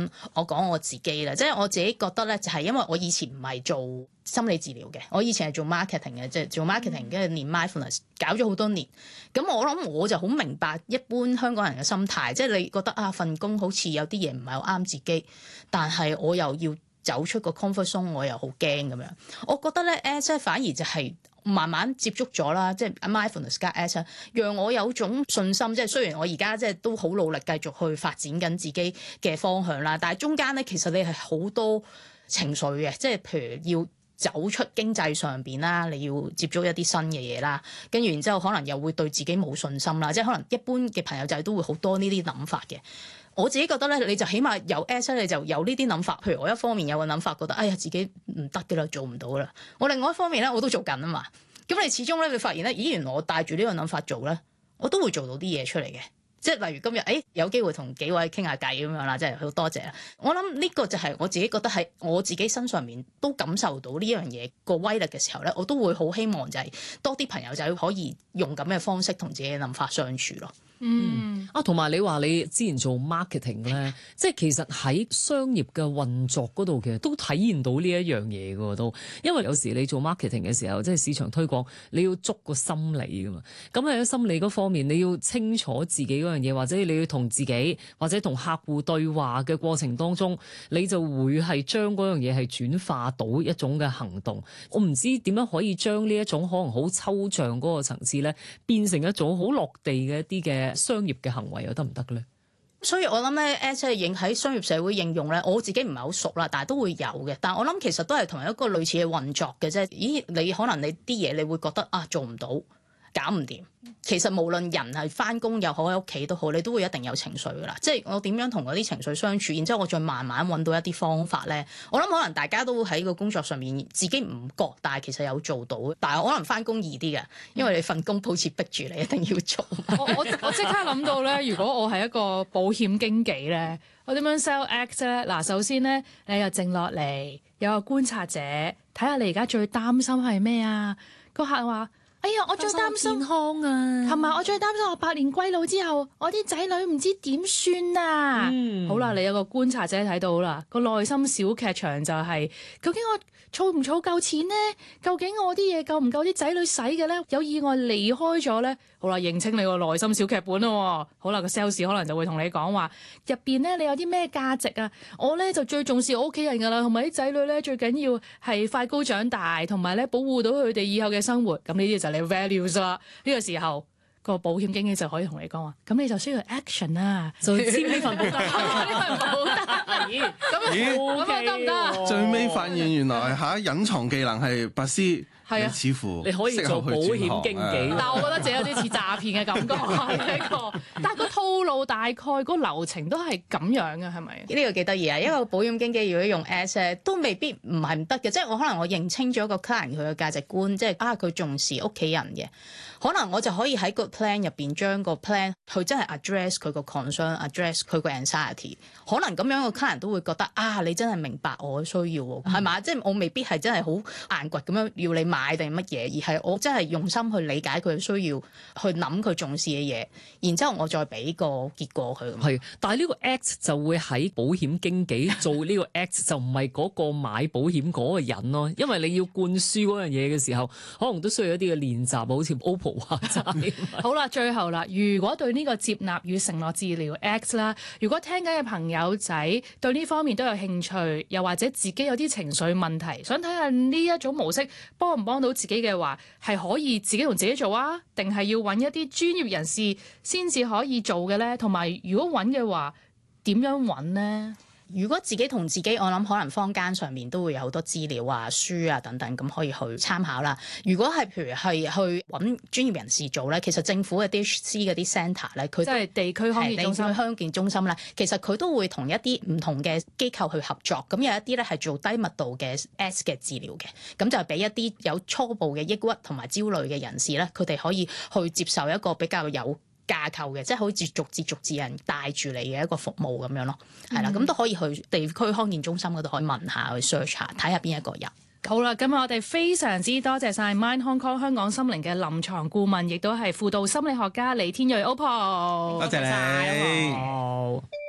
我講我自己啦，即係我自己覺得咧，就係因為我以前唔係做心理治療嘅，我以前係做 marketing 嘅，即係做 marketing 跟住練 mindfulness，搞咗好多年。咁我諗我就好明白一般香港人嘅心態，即係你覺得啊份工好似有啲嘢唔係好啱自己，但係我又要走出個 comfort zone， 我又好驚咁樣。我覺得咧 ACT 反而就係慢慢接觸咗啦，即係 mindfulness 加 ACT， 讓我有種信心。即係雖然我而家即係都好努力繼續去發展緊自己嘅方向啦，但係中間咧其實你係好多情緒嘅，即係譬如要走出經濟上邊啦，你要接觸一啲新嘅嘢啦，跟住然之後可能又會對自己冇信心啦，即係可能一般嘅朋友仔都會好多呢啲諗法嘅。我自己覺得咧，你就起碼有 ACT 你就有呢啲諗法。譬如我一方面有個諗法，覺得哎呀自己唔得嘅啦，做唔到啦。我另外一方面咧，我都做緊啊嘛。咁你始終咧，你發現咧，咦原來我帶住呢個諗法做咧，我都會做到啲嘢出嚟嘅。即係例如今日，有機會同幾位傾下偈咁樣啦，即係好多謝啦。我諗呢個就係我自己覺得喺我自己身上面都感受到呢樣嘢個威力嘅時候咧，我都會好希望就係多啲朋友仔可以用咁嘅方式同自己嘅諗法相處咯。 同埋你話你之前做 marketing 咧，即係其實喺商業嘅運作嗰度，其實都體現到呢一樣嘢嘅都，因為有時你做 marketing 嘅時候，即係市場推廣，你要捉個心理噶嘛。咁喺心理嗰方面，你要清楚自己嗰樣嘢，或者你要同自己或者同客戶對話嘅過程當中，你就會係將嗰樣嘢係轉化到一種嘅行動。我唔知點樣可以將呢一種可能好抽象嗰個層次咧，變成一種好落地嘅一啲嘅商業嘅行為又得唔得咧？ 所以我諗咧 ACT 喺商業社會應用咧，我自己唔係好熟啦，但係都會有嘅。但係我諗其實都係同一個類似嘅運作嘅啫。咦，你可能你啲嘢你會覺得啊做唔到，搞唔掂。其實無論人係返工又好喺屋企都好，你都會一定有情緒噶啦。即係我點樣同嗰啲情緒相處，然之後我再慢慢揾到一啲方法咧。我諗可能大家都喺個工作上面自己唔覺，但係其實有做到。但係可能返工易啲嘅，因為你份工好似逼住你一定要做。 我即刻諗到咧，如果我係一個保險經紀咧，我點樣 sell ACT 咧？嗱，首先咧，你又靜落嚟，有個觀察者，睇下你而家最擔心係咩啊？個客話：哎呀，我最擔心健康啊，同埋我最擔心我百年歸老之後，我啲仔女唔知點算啊！好啦，你有個觀察者睇到啦，個內心小劇場就係：究竟我儲唔儲夠錢呢？究竟我啲嘢夠唔夠啲仔女使嘅咧？有意外離開咗咧？好啦，認清你個內心小劇本咯。好啦，個 sales 可能就會同你講話，入邊咧你有啲咩價值啊？我咧就最重視我屋企人噶啦，同埋啲仔女咧最緊要係快高長大，同埋咧保護到佢哋以後嘅生活。咁呢啲就係你 values 啦。呢個時候個保險經紀就可以同你講話，咁你就需要 action 啊，就簽呢份保單。呢份保單，咁得唔得？ 最尾發現原來隱藏技能係拔絲。係啊，似乎你可以做保險經紀， 但係我覺得自己有啲似詐騙嘅感覺呢個。但係個套路大概個流程都係咁樣嘅，係咪？ 呢個幾得意啊！因為保險經紀如果用 ACT 都未必唔係唔得嘅，即係我可能我認清咗個 client 佢嘅價值觀，即係佢重視屋企人嘅，可能我就可以喺個 plan 入邊將個 plan 佢真係 address 佢個 concern，address 佢個 anxiety， 可能咁樣個 client 都會覺得你真係明白我嘅需要喎，係嘛？即係我未必係真係好硬掘咁樣要你買定乜嘢，而係我真係用心去理解佢嘅需要，去諗佢重視嘅嘢，然之後我再俾個結果佢。 係，但係呢個 ACT 就會喺保險經紀做呢個 ACT 就唔係嗰個買保險嗰個人咯，因為你要灌輸嗰樣嘢嘅時候，可能都需要一啲嘅練習，好似 OPPO 話齋。 好啦，最後啦，如果對呢個接納與承諾治療 ACT 啦，如果聽緊嘅朋友仔對呢方面都有興趣，又或者自己有啲情緒問題，想睇下呢一種模式幫唔幫到自己嘅話，係可以自己同自己做啊，定係要揾一啲專業人士先至可以做嘅咧？同埋如果揾嘅話，點樣揾呢？ 如果自己同自己，我諗可能坊間上面都會有好多資料啊、書啊等等，咁可以去參考啦。如果係譬如係去揾專業人士做咧，其實政府嘅 DHC 嗰啲 centre 咧，佢即係地區康健中心、 康健中心咧，其實佢都會同一啲唔同嘅機構去合作。咁有一啲咧係做低密度嘅 ACT 嘅治療嘅，咁就係俾一啲有初步嘅抑鬱同埋焦慮嘅人士咧，佢哋可以去接受一個比較有架構嘅，即係好似逐字人帶住你嘅一個服務咁樣咯，係啦，咁都可以去地區康健中心嗰度可以問下，去 search 下，睇下邊一個人。 好啦，今日我哋非常之多謝晒 Mind Hong Kong 香港心靈嘅臨床顧問，亦都係輔導心理學家李天睿 OPPO， 多謝你。